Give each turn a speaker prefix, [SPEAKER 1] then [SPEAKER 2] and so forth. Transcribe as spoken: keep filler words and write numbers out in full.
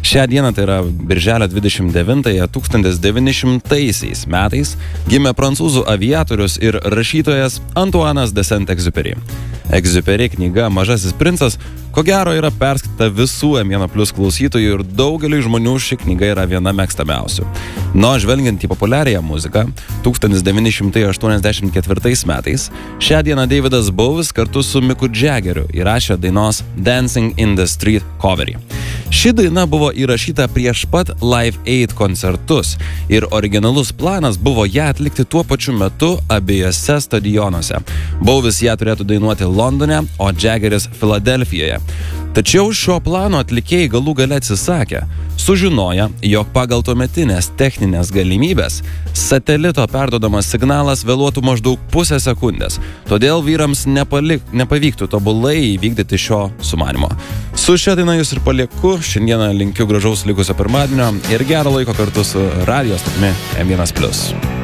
[SPEAKER 1] Šią dieną, tai yra birželio dvidešimt devintąją tūkstantis devyni šimtaisiais metais, gimė prancūzų aviatorius ir rašytojas Antoinas de Saint-Exupéry. Exupéry knyga Mažasis princas, ko gero, yra perskaita visų M vienas plius klausytojų ir daugeliui žmonių ši knyga yra viena mėgstamiausių. Nuo žvelgiant į populiariąją muziką, tūkstantis devyni šimtai aštuoniasdešimt ketvirtais metais, šią dieną Davidas Bowies kartu su Micku Jaggeriu įrašė dainos Dancing in the Street coverį. Ši daina buvo įrašyta prieš pat Live Aid koncertus ir originalus planas buvo ją atlikti tuo pačiu metu abiejose stadionuose. Bowies ją turėtų dainuoti Londone, o Jaggeris Filadelfijoje. Tačiau šio plano atlikėjai galų gale atsisakė, sužinoję, jog pagal tuometinės techninės galimybės satelito perduodamas signalas vėluotų maždaug pusę sekundės, todėl vyrams nepalik, nepavyktų tobulai įvykdyti šio sumanimo. Su šia daina jūs ir palieku, šiandieną linkiu gražaus likusio pirmadienio ir gero laiko kartu su radijo stotimi M vienas plius.